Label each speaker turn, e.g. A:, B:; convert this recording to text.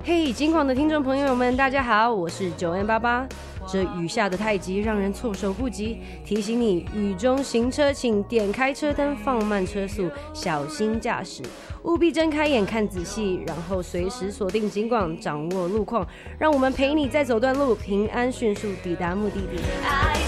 A: 嘿，金广的听众朋友们，大家好，我是9N88。这雨下的太急，让人措手不及。提醒你，雨中行车，请点开车灯，放慢车速，小心驾驶。务必睁开眼看仔细，然后随时锁定警广，掌握路况，让我们陪你再走段路，平安迅速抵达目的地。